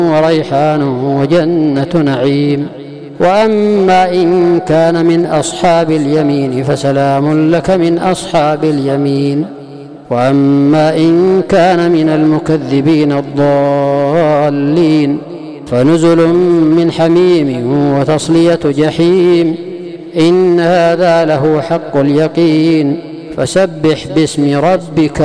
وريحان وجنة نعيم. وأما إن كان من أصحاب اليمين فسلام لك من أصحاب اليمين. وأما إن كان من المكذبين الضالين فنزل من حميم وتصلية جحيم. إن هذا لهو حق اليقين. فسبح باسم ربك